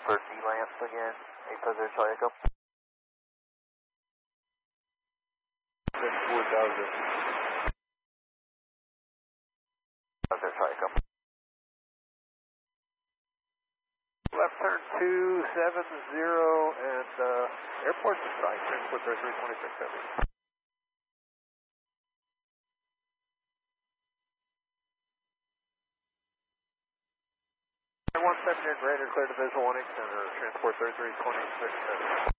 For D-Lamp again, 850 Charlie Echo. That's 4,000. Charlie Echo. Left turn 270 and airport in sight, transport 3326 heavy. 17 or greater, clear to visual 1 center, transport 3326 heavy.